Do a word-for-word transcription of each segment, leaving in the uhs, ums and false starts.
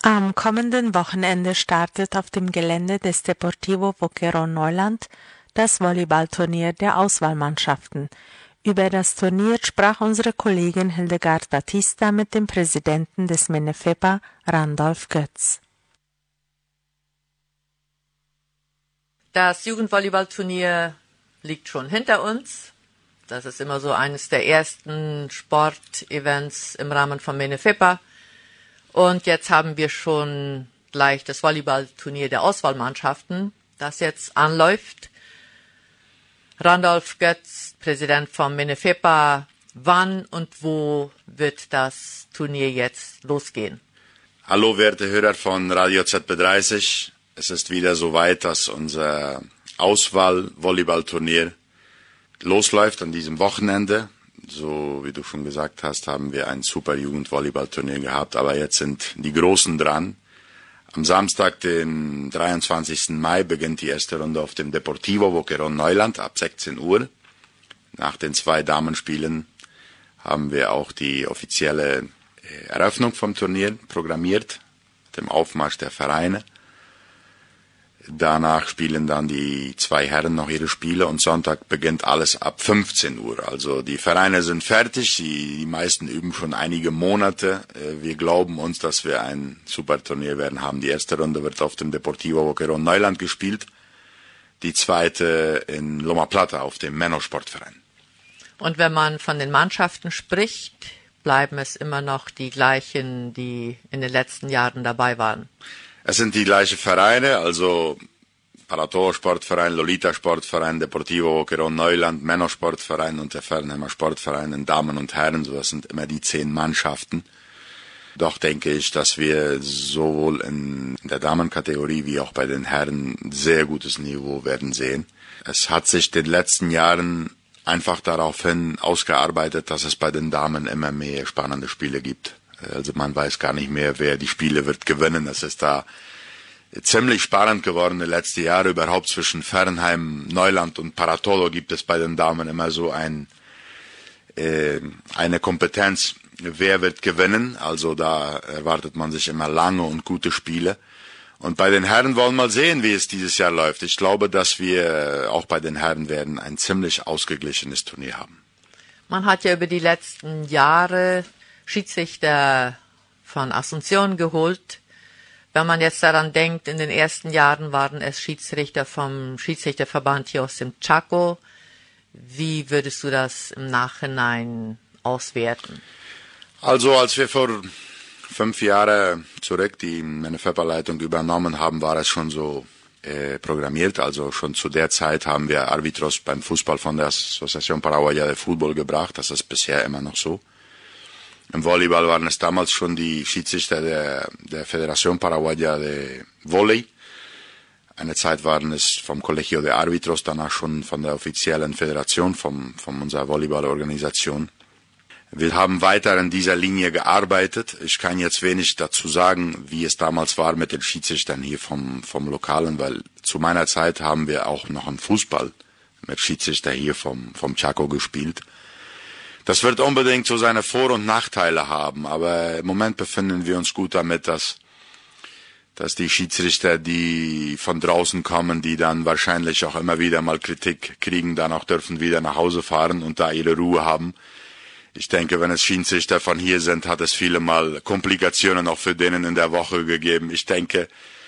Am kommenden Wochenende startet auf dem Gelände des Deportivo Boquerón Neuland das Volleyballturnier der Auswahlmannschaften. Über das Turnier sprach unsere Kollegin Hildegard Batista mit dem Präsidenten des MENEFEPA, Randolph Götz. Das Jugendvolleyballturnier liegt schon hinter uns. Das ist immer so eines der ersten Sportevents im Rahmen von MENEFEPA. Und jetzt haben wir schon gleich das Volleyballturnier der Auswahlmannschaften, das jetzt anläuft. Randolph Götz, Präsident von MENEFEPA, wann und wo wird das Turnier jetzt losgehen? Hallo, werte Hörer von Radio Z B dreißig. Es ist wieder soweit, dass unser Auswahl-Volleyballturnier losläuft an diesem Wochenende. So wie du schon gesagt hast, haben wir ein super Jugendvolleyballturnier gehabt, aber jetzt sind die Großen dran. Am Samstag, den dreiundzwanzigsten Mai, beginnt die erste Runde auf dem Deportivo Boquerón Neuland ab sechzehn Uhr. Nach den zwei Damenspielen haben wir auch die offizielle Eröffnung vom Turnier programmiert, dem Aufmarsch der Vereine. Danach spielen dann die zwei Herren noch ihre Spiele und Sonntag beginnt alles ab fünfzehn Uhr. Also die Vereine sind fertig, die, die meisten üben schon einige Monate. Wir glauben uns, dass wir ein super Turnier werden haben. Die erste Runde wird auf dem Deportivo Boquerón Neuland gespielt, die zweite in Loma Plata auf dem Männersportverein. Und wenn man von den Mannschaften spricht, bleiben es immer noch die gleichen, die in den letzten Jahren dabei waren? Es sind die gleichen Vereine, also Parator Sportverein, Lolita Sportverein, Deportivo Boquerón Neuland, Männersportverein und der Fernheimer Sportverein in Damen und Herren. So, das sind immer die zehn Mannschaften. Doch denke ich, dass wir sowohl in der Damenkategorie wie auch bei den Herren sehr gutes Niveau werden sehen. Es hat sich in den letzten Jahren einfach daraufhin ausgearbeitet, dass es bei den Damen immer mehr spannende Spiele gibt. Also man weiß gar nicht mehr, wer die Spiele wird gewinnen. Es ist da ziemlich spannend geworden die letzten Jahre. Überhaupt zwischen Fernheim, Neuland und Paratolo gibt es bei den Damen immer so ein, äh, eine Kompetenz, wer wird gewinnen. Also da erwartet man sich immer lange und gute Spiele. Und bei den Herren wollen wir mal sehen, wie es dieses Jahr läuft. Ich glaube, dass wir auch bei den Herren werden ein ziemlich ausgeglichenes Turnier haben. Man hat ja über die letzten Jahre Schiedsrichter von Asunción geholt. Wenn man jetzt daran denkt, in den ersten Jahren waren es Schiedsrichter vom Schiedsrichterverband hier aus dem Chaco. Wie würdest du das im Nachhinein auswerten? Also als wir vor fünf Jahren zurück die MENEFEPA-Leitung übernommen haben, war es schon so äh, programmiert. Also schon zu der Zeit haben wir Arbitros beim Fußball von der Asociación Paraguaya de Fútbol gebracht. Das ist bisher immer noch so. Im Volleyball waren es damals schon die Schiedsrichter der, der Federación Paraguaya de Volley. Eine Zeit waren es vom Colegio de Arbitros, danach schon von der offiziellen Föderation, vom, von unserer Volleyballorganisation. Wir haben weiter in dieser Linie gearbeitet. Ich kann jetzt wenig dazu sagen, wie es damals war mit den Schiedsrichtern hier vom, vom Lokalen, weil zu meiner Zeit haben wir auch noch im Fußball mit Schiedsrichter hier vom, vom Chaco gespielt. Das wird unbedingt so seine Vor- und Nachteile haben, aber im Moment befinden wir uns gut damit, dass, dass die Schiedsrichter, die von draußen kommen, die dann wahrscheinlich auch immer wieder mal Kritik kriegen, dann auch dürfen wieder nach Hause fahren und da ihre Ruhe haben. Ich denke, wenn es Schiedsrichter von hier sind, hat es viele Mal Komplikationen auch für denen in der Woche gegeben. Ich denke,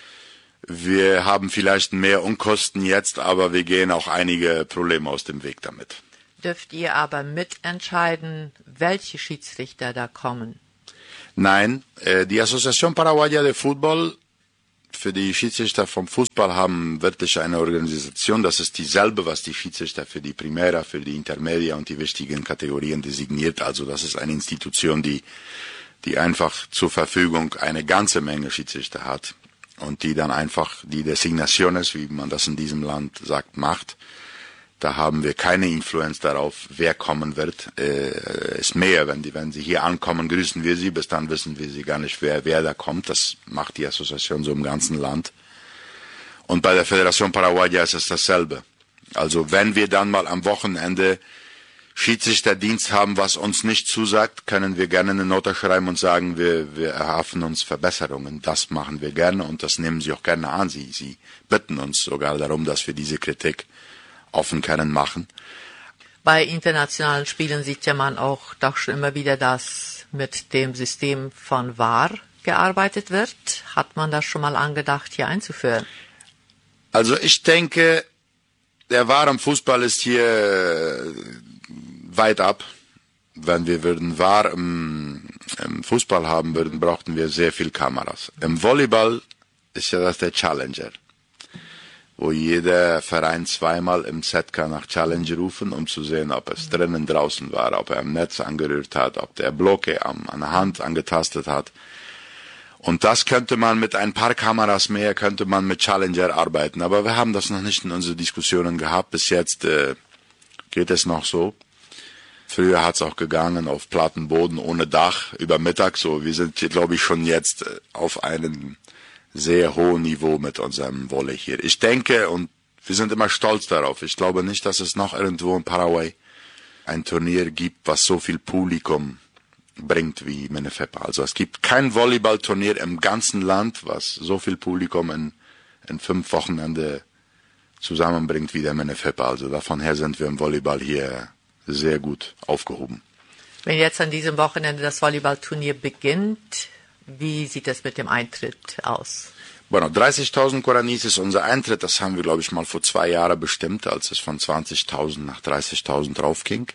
wir haben vielleicht mehr Unkosten jetzt, aber wir gehen auch einige Probleme aus dem Weg damit. Dürft ihr aber mitentscheiden, welche Schiedsrichter da kommen? Nein, äh, die Asociación Paraguaya de Fútbol, für die Schiedsrichter vom Fußball haben wirklich eine Organisation, das ist dieselbe, was die Schiedsrichter für die Primera, für die Intermedia und die wichtigen Kategorien designiert. Also das ist eine Institution, die, die einfach zur Verfügung eine ganze Menge Schiedsrichter hat und die dann einfach die Designaciones, wie man das in diesem Land sagt, macht. Da haben wir keine Influenz darauf, wer kommen wird. Äh, ist mehr, wenn die, wenn sie hier ankommen, grüßen wir sie. Bis dann wissen wir sie gar nicht, wer, wer da kommt. Das macht die Assoziation so im ganzen Land. Und bei der Federación Paraguaya ist es dasselbe. Also wenn wir dann mal am Wochenende Schiedsrichterdienst haben, was uns nicht zusagt, können wir gerne eine Note schreiben und sagen, wir, wir erhoffen uns Verbesserungen. Das machen wir gerne und das nehmen Sie auch gerne an. Sie, Sie bitten uns sogar darum, dass wir diese Kritik offen können machen. Bei internationalen Spielen sieht ja man auch doch schon immer wieder, dass mit dem System von V A R gearbeitet wird. Hat man das schon mal angedacht, hier einzuführen? Also ich denke, der V A R im Fußball ist hier weit ab. Wenn wir würden V A R im, im Fußball haben würden, brauchten wir sehr viel Kameras. Im Volleyball ist ja das der Challenger, wo jeder Verein zweimal im Set kann nach Challenge rufen, um zu sehen, ob es drinnen, draußen war, ob er am Netz angerührt hat, ob der Blocke am, an der Hand angetastet hat. Und das könnte man mit ein paar Kameras mehr, könnte man mit Challenger arbeiten. Aber wir haben das noch nicht in unsere Diskussionen gehabt. Bis jetzt äh, geht es noch so. Früher hat es auch gegangen auf Plattenboden ohne Dach über Mittag. So, wir sind, glaube ich, schon jetzt auf einem sehr hohen Niveau mit unserem Volley hier. Ich denke, und wir sind immer stolz darauf, ich glaube nicht, dass es noch irgendwo in Paraguay ein Turnier gibt, was so viel Publikum bringt wie Menefepa. Also es gibt kein Volleyballturnier im ganzen Land, was so viel Publikum in, in fünf Wochenende zusammenbringt wie der Menefepa. Also davon her sind wir im Volleyball hier sehr gut aufgehoben. Wenn jetzt an diesem Wochenende das Volleyballturnier beginnt, wie sieht es mit dem Eintritt aus? Bueno, dreißigtausend Guaranis ist unser Eintritt. Das haben wir, glaube ich, mal vor zwei Jahren bestimmt, als es von zwanzigtausend nach dreißigtausend raufging.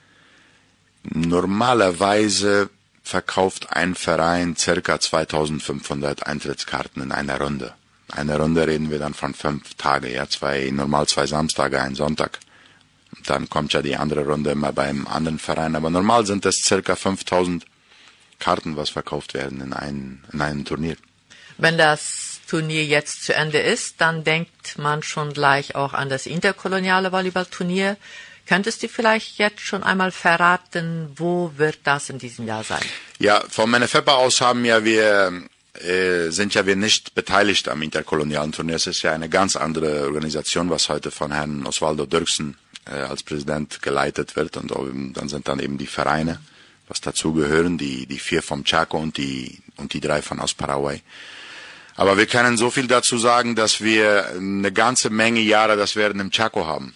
Normalerweise verkauft ein Verein circa zweitausendfünfhundert Eintrittskarten in einer Runde. Eine Runde reden wir dann von fünf Tagen, ja, zwei, normal zwei Samstage, ein Sonntag. Dann kommt ja die andere Runde immer beim anderen Verein. Aber normal sind es circa fünftausend Karten, was verkauft werden in, ein, in einem Turnier. Wenn das Turnier jetzt zu Ende ist, dann denkt man schon gleich auch an das interkoloniale Volleyballturnier. Könntest du vielleicht jetzt schon einmal verraten, wo wird das in diesem Jahr sein? Ja, von Menefepa aus haben ja wir, äh, sind ja wir nicht beteiligt am interkolonialen Turnier. Es ist ja eine ganz andere Organisation, was heute von Herrn Osvaldo Dirksen äh, als Präsident geleitet wird. Und dann sind dann eben die Vereine, was dazu gehören, die, die vier vom Chaco und die, und die drei von aus Paraguay. Aber wir können so viel dazu sagen, dass wir eine ganze Menge Jahre das werden im Chaco haben.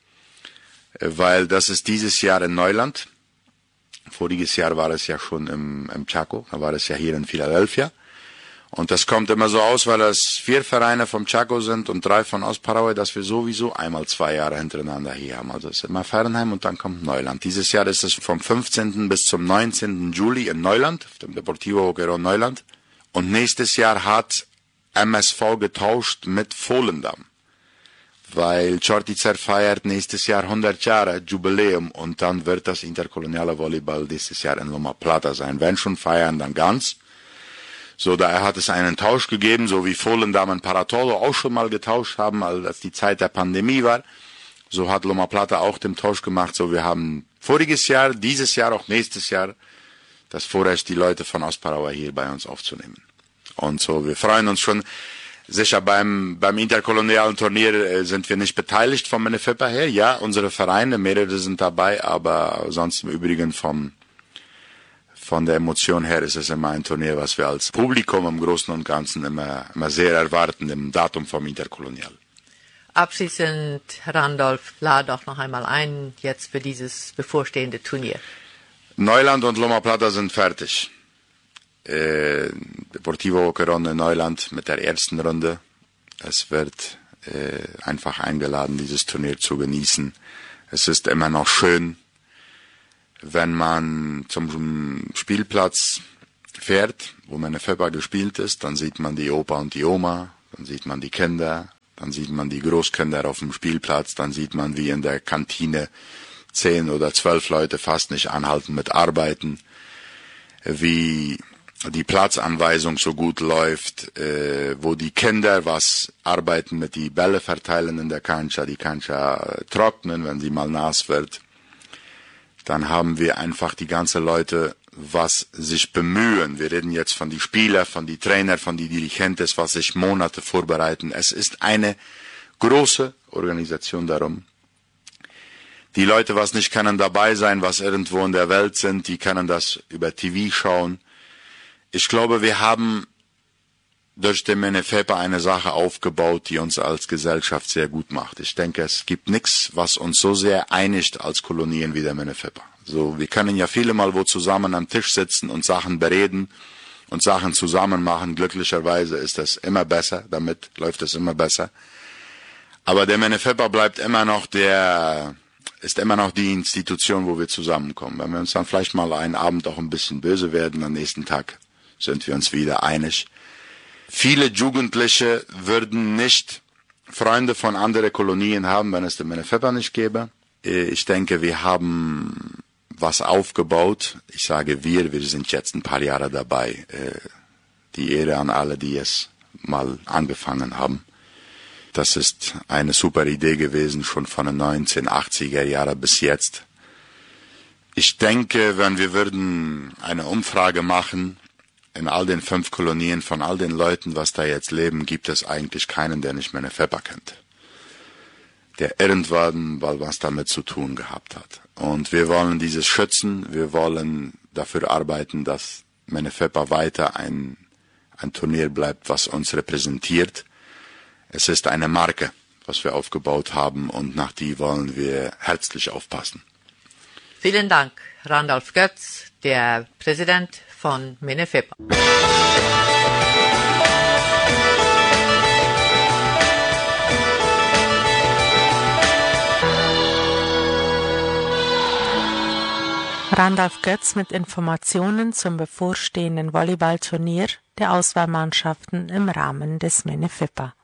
Weil das ist dieses Jahr in Neuland. Voriges Jahr war es ja schon im, im Chaco, da war es ja hier in Philadelphia. Und das kommt immer so aus, weil es vier Vereine vom Chaco sind und drei von aus Paraguay, dass wir sowieso einmal zwei Jahre hintereinander hier haben. Also es ist immer Fernheim und dann kommt Neuland. Dieses Jahr ist es vom fünfzehnten bis zum neunzehnten Juli in Neuland, auf dem Deportivo Boquerón Neuland. Und nächstes Jahr hat M S V getauscht mit Volendam, weil Chortizer feiert nächstes Jahr hundert Jahre Jubiläum und dann wird das interkoloniale Volleyball dieses Jahr in Loma Plata sein. Wenn schon feiern, dann ganz. So, daher hat es einen Tausch gegeben, so wie Volendam und Paratolo auch schon mal getauscht haben, als die Zeit der Pandemie war. So hat Loma Plata auch den Tausch gemacht. So, wir haben voriges Jahr, dieses Jahr, auch nächstes Jahr das Vorrecht, die Leute von Ostparaguay hier bei uns aufzunehmen. Und so, wir freuen uns schon. Sicher, beim, beim interkolonialen Turnier äh, sind wir nicht beteiligt vom Menefepa her. Ja, unsere Vereine, mehrere sind dabei, aber sonst im Übrigen vom, von der Emotion her ist es immer ein Turnier, was wir als Publikum im Großen und Ganzen immer, immer sehr erwarten, im Datum vom Interkolonial. Abschließend, Randolph, lade doch noch einmal ein, jetzt für dieses bevorstehende Turnier. Neuland und Loma Plata sind fertig. Äh, Deportivo Boquerón Neuland mit der ersten Runde. Es wird äh, einfach eingeladen, dieses Turnier zu genießen. Es ist immer noch schön, wenn man zum Spielplatz fährt, wo Menefepa gespielt ist, dann sieht man die Opa und die Oma, dann sieht man die Kinder, dann sieht man die Großkinder auf dem Spielplatz, dann sieht man, wie in der Kantine zehn oder zwölf Leute fast nicht anhalten mit Arbeiten, wie die Platzanweisung so gut läuft, äh, wo die Kinder was arbeiten mit die Bälle verteilen in der Cancha, die Cancha trocknen, wenn sie mal nass wird. Dann haben wir einfach die ganzen Leute, was sich bemühen. Wir reden jetzt von die Spieler, von die Trainer, von die Dirigentes, was sich Monate vorbereiten. Es ist eine große Organisation darum, Die Leute, was nicht können dabei sein, was irgendwo in der Welt sind, die können das über T V schauen. Ich glaube, wir haben durch den Menefepa eine Sache aufgebaut, die uns als Gesellschaft sehr gut macht. Ich denke, es gibt nichts, was uns so sehr einigt als Kolonien wie der Menefepa. So, wir können ja viele Mal wo zusammen am Tisch sitzen und Sachen bereden und Sachen zusammen machen. Glücklicherweise ist das immer besser, damit läuft es immer besser. Aber der Menefepa bleibt immer noch der, ist immer noch die Institution, wo wir zusammenkommen. Wenn wir uns dann vielleicht mal einen Abend auch ein bisschen böse werden, am nächsten Tag sind wir uns wieder einig. Viele Jugendliche würden nicht Freunde von anderen Kolonien haben, wenn es den Menefepa nicht gäbe. Ich denke, wir haben was aufgebaut. Ich sage wir, wir sind jetzt ein paar Jahre dabei. Die Ehre an alle, die es mal angefangen haben. Das ist eine super Idee gewesen, schon von den neunzehnhundertachtziger Jahren bis jetzt. Ich denke, wenn wir würden eine Umfrage machen, in all den fünf Kolonien von all den Leuten, was da jetzt leben, gibt es eigentlich keinen, der nicht Menefepa kennt. Der irgendwann mal was damit zu tun gehabt hat. Und wir wollen dieses schützen, wir wollen dafür arbeiten, dass Menefepa weiter ein, ein Turnier bleibt, was uns repräsentiert. Es ist eine Marke, was wir aufgebaut haben und nach die wollen wir herzlich aufpassen. Vielen Dank, Randolph Götz, der Präsident von Menefepa. Randolph Götz mit Informationen zum bevorstehenden Volleyballturnier der Auswahlmannschaften im Rahmen des Menefepa.